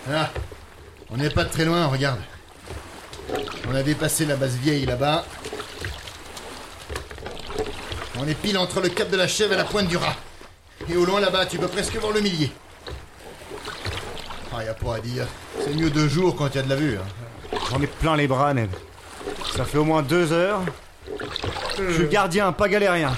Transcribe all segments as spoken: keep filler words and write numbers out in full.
Ah, on n'est pas très loin, regarde. On a dépassé la base vieille là-bas. On est pile entre le cap de la Chèvre et la pointe du Rat. Et au loin là-bas, tu peux presque voir le millier. Ah, y a pas à dire. C'est mieux de jour quand il y a de la vue. Hein. J'en ai plein les bras, Ned. Ça fait au moins deux heures. Je suis gardien, pas galérien.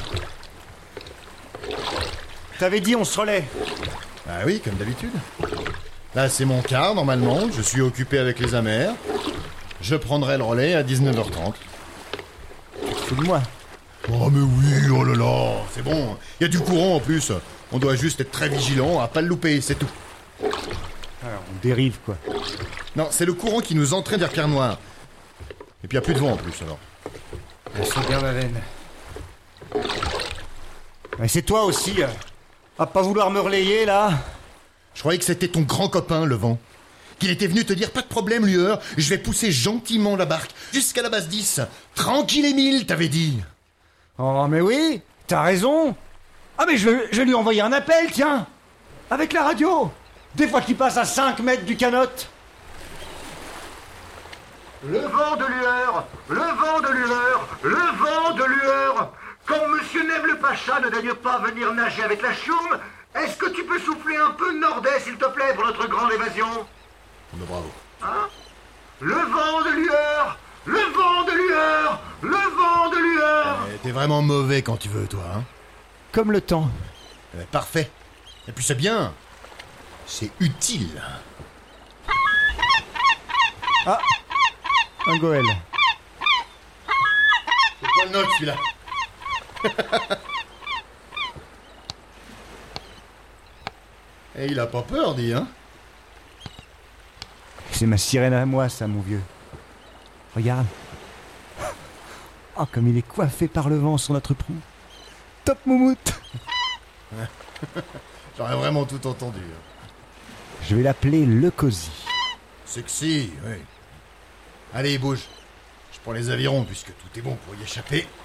T'avais dit on se relaie. Ah oui, comme d'habitude. Là, c'est mon quart, normalement. Je suis occupé avec les amers. Je prendrai le relais à dix-neuf heures trente. Fous de moi. Oh mais oui, oh là là, c'est bon. Il y a du courant en plus. On doit juste être très vigilant à pas le louper, c'est tout. Alors, on dérive, quoi. Non, c'est le courant qui nous entraîne vers Pierre Noire. Et puis il n'y a plus de vent en plus, alors. Ah, c'est bien ma veine. Mais c'est toi aussi, euh, à pas vouloir me relayer, là. Je croyais que c'était ton grand copain, le vent. Qu'il était venu te dire, pas de problème, lueur, je vais pousser gentiment la barque jusqu'à la base dix. Tranquille, Émile, t'avais dit. Oh, mais oui, t'as raison. Ah, mais je vais, je vais lui envoyer un appel, tiens. Avec la radio. Des fois qu'il passe à cinq mètres du canot. Le vent de lueur, le vent de lueur, le vent de lueur. Quand Monsieur Neb le Pacha ne daigne pas venir nager avec la chiourme, est-ce que tu peux souffler un peu nordais, s'il te plaît, pour notre grande évasion? Oh, mais bravo. Hein? Le vent de lueur, le vent de lueur, le vent de lueur. Eh, t'es vraiment mauvais quand tu veux, toi, hein. Comme le temps. Eh, parfait. Et puis c'est bien. C'est utile. Ah, un goël. C'est pas le nôtre, celui-là. Et il a pas peur, dis, hein. C'est ma sirène à moi, ça, mon vieux. Regarde. Oh, comme il est coiffé par le vent sur notre proue. Top moumoute. J'aurais vraiment tout entendu. Je vais l'appeler le Cosy. Sexy, oui. Allez, bouge. Je prends les avirons puisque tout est bon pour y échapper.